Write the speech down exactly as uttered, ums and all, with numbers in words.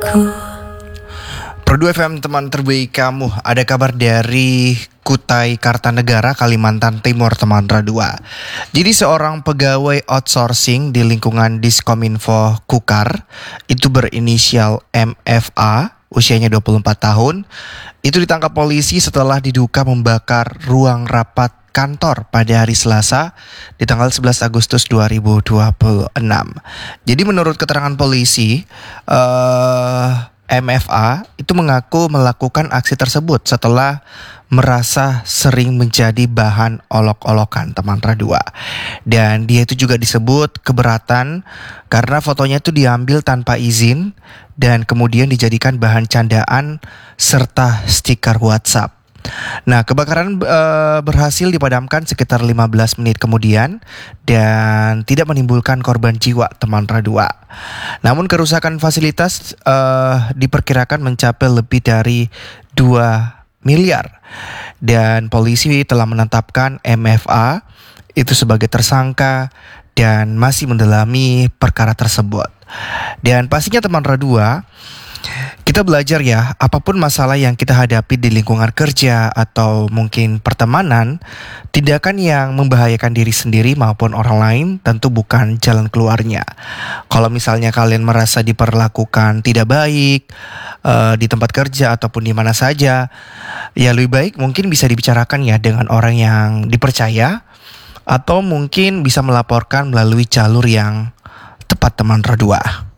Ku Produk F M teman terbaik kamu. Ada kabar dari Kutai Kartanegara, Kalimantan Timur, teman Radua. Jadi seorang pegawai outsourcing di lingkungan Diskominfo Kukar, itu berinisial M F A, usianya dua puluh empat tahun, itu ditangkap polisi setelah diduga membakar ruang rapat kantor pada hari Selasa di tanggal sebelas Agustus dua ribu dua puluh enam. Jadi menurut keterangan polisi, eh M F A itu mengaku melakukan aksi tersebut setelah merasa sering menjadi bahan olok-olokan, teman Radua. Dan dia itu juga disebut keberatan karena fotonya itu diambil tanpa izin dan kemudian dijadikan bahan candaan serta stiker WhatsApp. Nah, kebakaran e, berhasil dipadamkan sekitar lima belas menit kemudian dan tidak menimbulkan korban jiwa, teman Radua. Namun kerusakan fasilitas e, diperkirakan mencapai lebih dari dua miliar dan polisi telah menetapkan M F A itu sebagai tersangka dan masih mendalami perkara tersebut. Dan pastinya teman Radua, kita belajar ya, apapun masalah yang kita hadapi di lingkungan kerja atau mungkin pertemanan, tindakan yang membahayakan diri sendiri maupun orang lain tentu bukan jalan keluarnya. Kalau misalnya kalian merasa diperlakukan tidak baik uh, di tempat kerja ataupun di mana saja, ya lebih baik mungkin bisa dibicarakan ya dengan orang yang dipercaya, atau mungkin bisa melaporkan melalui jalur yang tepat, teman Radua.